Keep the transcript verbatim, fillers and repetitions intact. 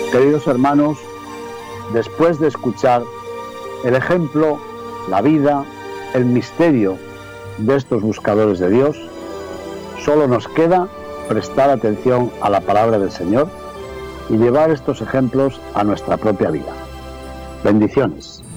Queridos hermanos, después de escuchar el ejemplo, la vida, el misterio de estos buscadores de Dios, solo nos queda prestar atención a la palabra del Señor y llevar estos ejemplos a nuestra propia vida. Bendiciones.